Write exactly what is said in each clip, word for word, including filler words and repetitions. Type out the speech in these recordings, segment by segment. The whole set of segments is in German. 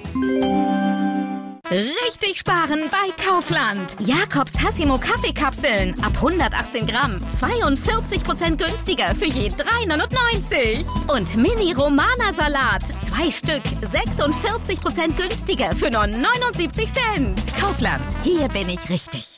Richtig sparen bei Kaufland. Jakobs Tassimo Kaffeekapseln ab hundertachtzehn Gramm. zweiundvierzig Prozent günstiger für je drei neunundneunzig. Und Mini Romana Salat. Zwei Stück. sechsundvierzig Prozent günstiger für nur neunundsiebzig Cent. Kaufland. Hier bin ich richtig.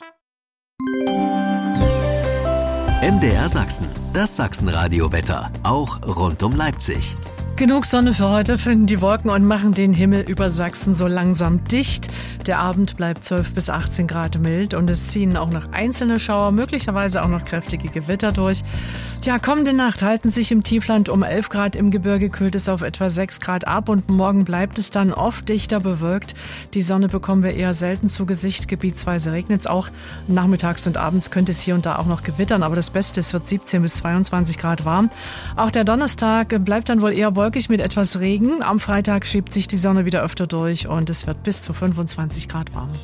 M D R Sachsen. Das Sachsenradio-Wetter. Auch rund um Leipzig. Genug Sonne für heute, finden die Wolken und machen den Himmel über Sachsen so langsam dicht. Der Abend bleibt zwölf bis achtzehn Grad mild und es ziehen auch noch einzelne Schauer, möglicherweise auch noch kräftige Gewitter durch. Ja, kommende Nacht halten sich im Tiefland um elf Grad, im Gebirge kühlt es auf etwa sechs Grad ab und morgen bleibt es dann oft dichter bewölkt. Die Sonne bekommen wir eher selten zu Gesicht, gebietsweise regnet es auch. Nachmittags und abends könnte es hier und da auch noch gewittern, aber das Beste, es wird siebzehn bis zweiundzwanzig Grad warm. Auch der Donnerstag bleibt dann wohl eher wolkig mit etwas Regen. Am Freitag schiebt sich die Sonne wieder öfter durch und es wird bis zu fünfundzwanzig Grad warm.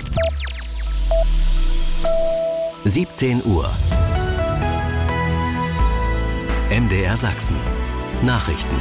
siebzehn Uhr. M D R Sachsen. Nachrichten.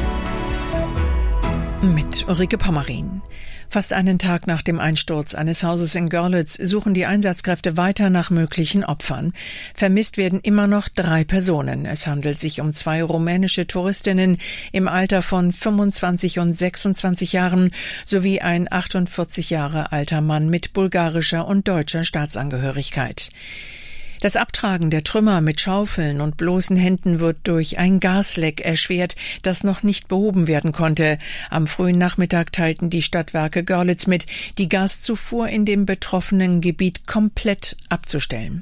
Mit Ulrike Pommerin. Fast einen Tag nach dem Einsturz eines Hauses in Görlitz suchen die Einsatzkräfte weiter nach möglichen Opfern. Vermisst werden immer noch drei Personen. Es handelt sich um zwei rumänische Touristinnen im Alter von fünfundzwanzig und sechsundzwanzig Jahren sowie ein achtundvierzig Jahre alter Mann mit bulgarischer und deutscher Staatsangehörigkeit. Das Abtragen der Trümmer mit Schaufeln und bloßen Händen wird durch ein Gasleck erschwert, das noch nicht behoben werden konnte. Am frühen Nachmittag teilten die Stadtwerke Görlitz mit, die Gaszufuhr in dem betroffenen Gebiet komplett abzustellen.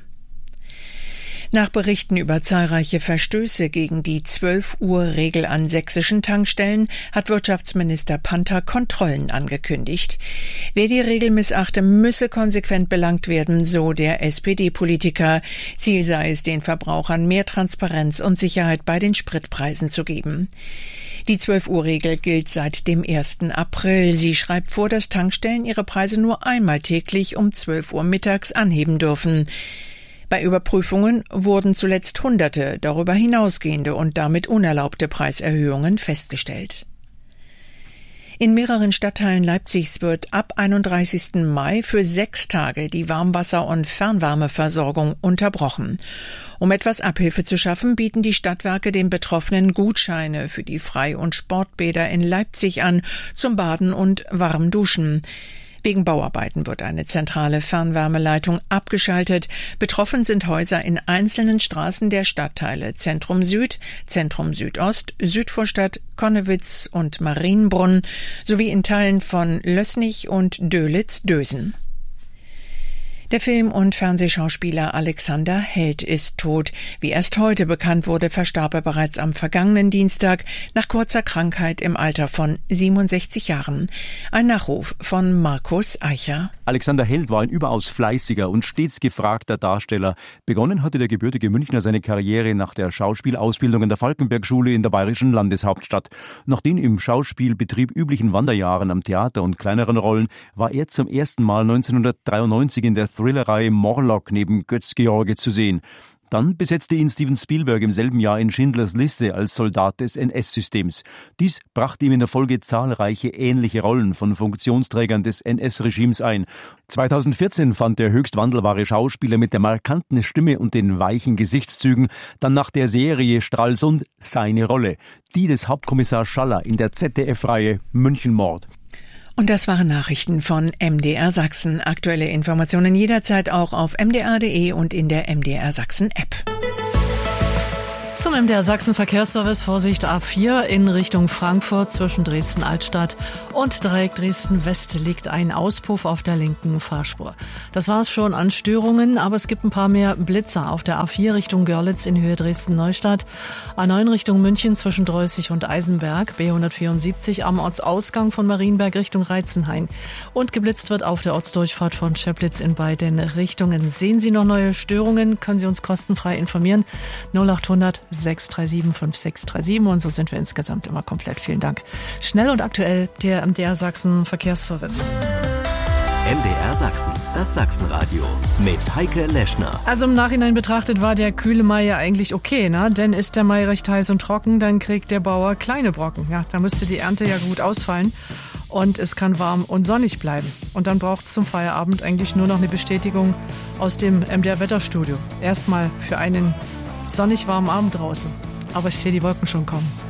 Nach Berichten über zahlreiche Verstöße gegen die zwölf-Uhr-Regel an sächsischen Tankstellen hat Wirtschaftsminister Panther Kontrollen angekündigt. Wer die Regel missachte, müsse konsequent belangt werden, so der S P D-Politiker. Ziel sei es, den Verbrauchern mehr Transparenz und Sicherheit bei den Spritpreisen zu geben. Die zwölf-Uhr-Regel gilt seit dem ersten April. Sie schreibt vor, dass Tankstellen ihre Preise nur einmal täglich um zwölf Uhr mittags anheben dürfen. Bei Überprüfungen wurden zuletzt Hunderte darüber hinausgehende und damit unerlaubte Preiserhöhungen festgestellt. In mehreren Stadtteilen Leipzigs wird ab einunddreißigsten Mai für sechs Tage die Warmwasser- und Fernwärmeversorgung unterbrochen. Um etwas Abhilfe zu schaffen, bieten die Stadtwerke den Betroffenen Gutscheine für die Frei- und Sportbäder in Leipzig an, zum Baden und warm Duschen. Wegen Bauarbeiten wird eine zentrale Fernwärmeleitung abgeschaltet. Betroffen sind Häuser in einzelnen Straßen der Stadtteile Zentrum Süd, Zentrum Südost, Südvorstadt, Konnewitz und Marienbrunn sowie in Teilen von Lößnich und Dölitz-Dösen. Der Film- und Fernsehschauspieler Alexander Held ist tot. Wie erst heute bekannt wurde, verstarb er bereits am vergangenen Dienstag nach kurzer Krankheit im Alter von siebenundsechzig Jahren. Ein Nachruf von Markus Eicher. Alexander Held war ein überaus fleißiger und stets gefragter Darsteller. Begonnen hatte der gebürtige Münchner seine Karriere nach der Schauspielausbildung in der Falkenberg-Schule in der bayerischen Landeshauptstadt. Nach den im Schauspielbetrieb üblichen Wanderjahren am Theater und kleineren Rollen war er zum ersten Mal neunzehnhundertdreiundneunzig in der Thrillerreihe Morlock neben Götz George zu sehen. Dann besetzte ihn Steven Spielberg im selben Jahr in Schindlers Liste als Soldat des N S-Systems. Dies brachte ihm in der Folge zahlreiche ähnliche Rollen von Funktionsträgern des N S-Regimes ein. zweitausendvierzehn fand der höchst wandelbare Schauspieler mit der markanten Stimme und den weichen Gesichtszügen dann nach der Serie Stralsund seine Rolle, die des Hauptkommissar Schaller in der Z D F-Reihe Münchenmord. Und das waren Nachrichten von M D R Sachsen. Aktuelle Informationen jederzeit auch auf m d r punkt d e und in der M D R Sachsen App. Zum M D R Sachsen Verkehrsservice, Vorsicht A vier in Richtung Frankfurt zwischen Dresden-Altstadt und Dreieck Dresden-West liegt ein Auspuff auf der linken Fahrspur. Das war es schon an Störungen, aber es gibt ein paar mehr Blitzer auf der A vier Richtung Görlitz in Höhe Dresden-Neustadt, A neun Richtung München zwischen Dreußig und Eisenberg, B hundertvierundsiebzig am Ortsausgang von Marienberg Richtung Reitzenhain und geblitzt wird auf der Ortsdurchfahrt von Schöplitz in beiden Richtungen. Sehen Sie noch neue Störungen, können Sie uns kostenfrei informieren. null achthundert sechs drei sieben fünf sechs drei sieben und so sind wir insgesamt immer komplett. Vielen Dank. Schnell und aktuell der M D R Sachsen Verkehrsservice. M D R Sachsen, das Sachsenradio mit Heike Leschner. Also im Nachhinein betrachtet war der kühle Mai ja eigentlich okay, ne? Denn ist der Mai recht heiß und trocken, dann kriegt der Bauer kleine Brocken. Ja, da müsste die Ernte ja gut ausfallen. und es kann warm und sonnig bleiben. Und dann braucht es zum Feierabend eigentlich nur noch eine Bestätigung aus dem M D R-Wetterstudio. Erstmal für einen sonnig warmen Abend draußen. Aber ich sehe die Wolken schon kommen.